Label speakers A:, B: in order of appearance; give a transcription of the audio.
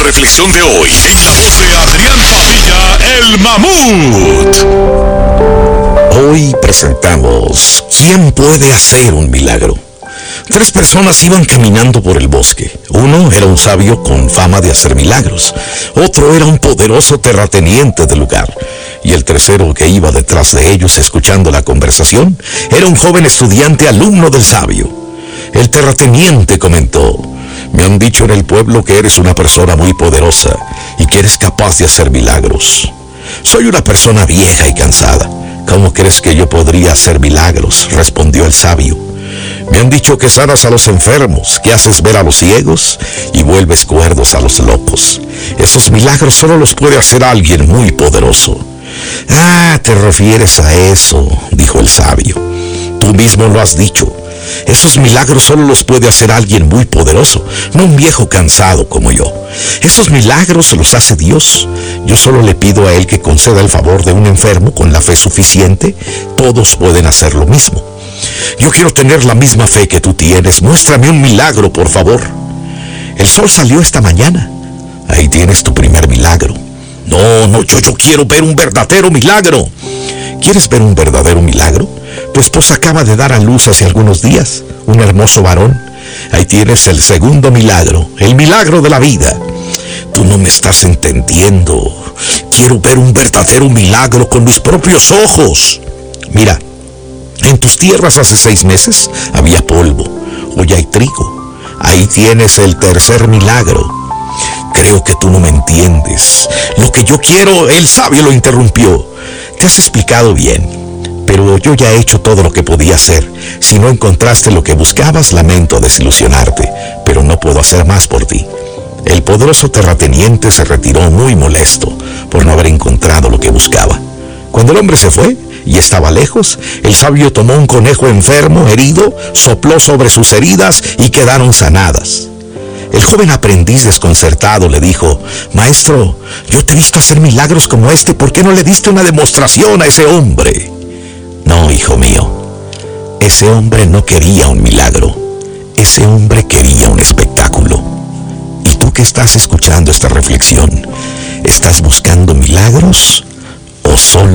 A: reflexión de hoy en la voz de Adrián Padilla, el Mamut.
B: Hoy presentamos ¿Quién puede hacer un milagro? 3 personas iban caminando por el bosque. Uno era un sabio con fama de hacer milagros. Otro era un poderoso terrateniente del lugar. Y el tercero, que iba detrás de ellos escuchando la conversación, era un joven estudiante alumno del sabio. El terrateniente comentó: me han dicho en el pueblo que eres una persona muy poderosa y que eres capaz de hacer milagros. Soy una persona vieja y cansada. ¿Cómo crees que yo podría hacer milagros?, respondió el sabio. Me han dicho que sanas a los enfermos, que haces ver a los ciegos y vuelves cuerdos a los locos. Esos milagros solo los puede hacer alguien muy poderoso. Ah, ¿te refieres a eso?, dijo el sabio. Tú mismo lo has dicho. Esos milagros solo los puede hacer alguien muy poderoso, no un viejo cansado como yo. Esos milagros los hace Dios. Yo solo le pido a Él que conceda el favor de un enfermo con la fe suficiente. Todos pueden hacer lo mismo. Yo quiero tener la misma fe que tú tienes. Muéstrame un milagro, por favor. El sol salió esta mañana. Ahí tienes tu primer milagro. No, yo quiero ver un verdadero milagro. ¿Quieres ver un verdadero milagro? Tu esposa acaba de dar a luz hace algunos días un hermoso varón. Ahí tienes el segundo milagro, el milagro de la vida. Tú no me estás entendiendo. Quiero ver un verdadero milagro con mis propios ojos. Mira, en tus tierras hace 6 meses había polvo, hoy hay trigo. Ahí tienes el tercer milagro. Creo que tú no me entiendes. Lo que yo quiero, el sabio lo interrumpió. Te has explicado bien, pero yo ya he hecho todo lo que podía hacer. Si no encontraste lo que buscabas, lamento desilusionarte, pero no puedo hacer más por ti. El poderoso terrateniente se retiró muy molesto por no haber encontrado lo que buscaba. Cuando el hombre se fue y estaba lejos, el sabio tomó un conejo enfermo, herido, sopló sobre sus heridas y quedaron sanadas. El joven aprendiz desconcertado le dijo: maestro, yo te he visto hacer milagros como este, ¿por qué no le diste una demostración a ese hombre? No, hijo mío, ese hombre no quería un milagro, ese hombre quería un espectáculo. ¿Y tú que estás escuchando esta reflexión, estás buscando milagros o solo